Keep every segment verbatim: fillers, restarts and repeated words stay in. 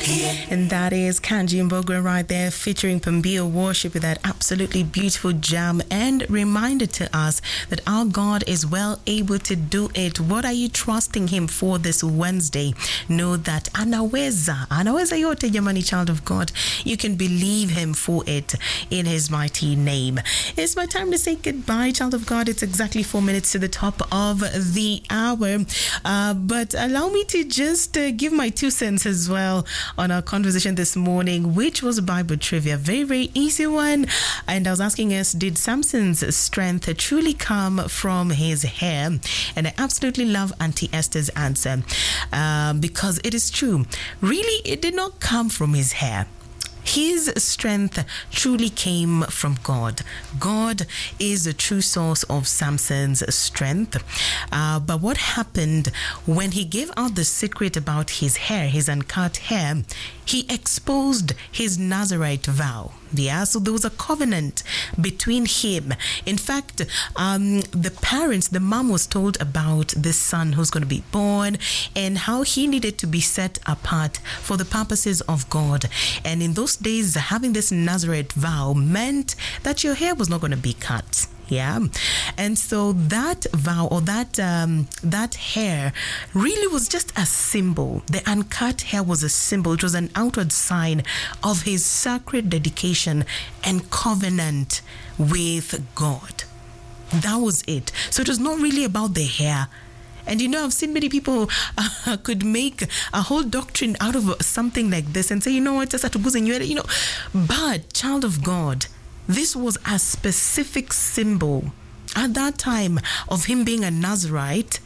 And that is Kanji Mbogwe right there, featuring Pambio Worship with that absolutely beautiful jam, and reminder to us that our God is well able to do it. What are you trusting Him for this Wednesday? Know that anaweza, anaweza yote jamani, child of God. You can believe Him for it in His mighty name. It's my time to say goodbye, child of God. It's exactly four minutes to the top of the hour. Uh, but allow me to just uh, give my two cents as well on our conversation this morning, which was a Bible trivia. Very, very easy one. And I was asking us, did Samson's strength truly come from his hair? And I absolutely love Auntie Esther's answer um, because it is true. Really, it did not come from his hair. His strength truly came from God. God is the true source of Samson's strength. Uh, but what happened when he gave out the secret about his hair, his uncut hair, he exposed his Nazarite vow. Yeah, so there was a covenant between him. In fact, um, the parents, the mom was told about this son who's going to be born and how he needed to be set apart for the purposes of God. And in those days, having this Nazarite vow meant that your hair was not going to be cut. Yeah, and so that vow or that um, that hair really was just a symbol. The uncut hair was a symbol. It was an outward sign of his sacred dedication and covenant with God. That was it. So it was not really about the hair. And you know, I've seen many people uh, could make a whole doctrine out of something like this and say, you know what, just you know, but child of God, this was a specific symbol at that time of him being a Nazarite,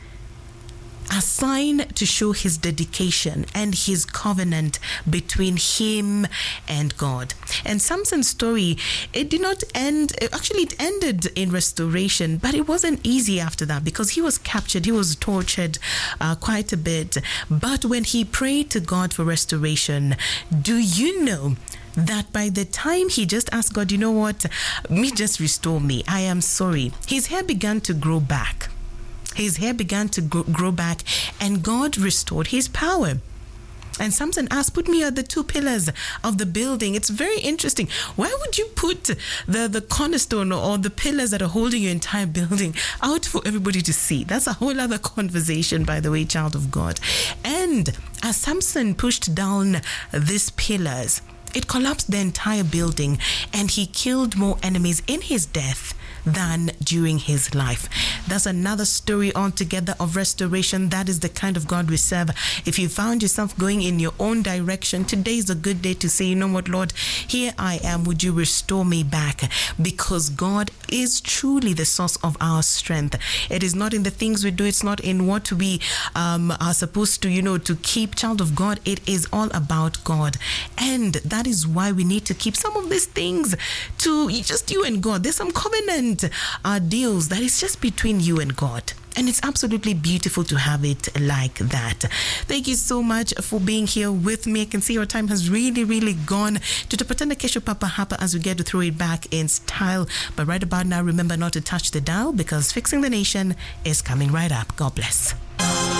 a sign to show his dedication and his covenant between him and God. And Samson's story, it did not end, actually it ended in restoration, but it wasn't easy after that because he was captured, he was tortured uh, quite a bit. But when he prayed to God for restoration, do you know that by the time he just asked God, you know what, me just restore me, I am sorry, his hair began to grow back. His hair began to grow, grow back, and God restored his power. And Samson asked, put me at the two pillars of the building. It's very interesting. Why would you put the, the cornerstone or the pillars that are holding your entire building out for everybody to see? That's a whole other conversation, by the way, child of God. And as Samson pushed down these pillars, it collapsed the entire building, and he killed more enemies in his death than during his life. That's another story altogether of restoration. That is the kind of God we serve. If you found yourself going in your own direction, today is a good day to say, you know what, Lord, here I am. Would you restore me back? Because God is truly the source of our strength. It is not in the things we do. It's not in what we um, are supposed to, you know, to keep. Child of God, it is all about God. And that is why we need to keep some of these things to just you and God. There's some covenant uh, deals that is just between you and God. And it's absolutely beautiful to have it like that. Thank you so much for being here with me. I can see your time has really, really gone. Tutapatana kesho papa hapa as we get to throw it back in style. But right about now, remember not to touch the dial because Fixing the Nation is coming right up. God bless.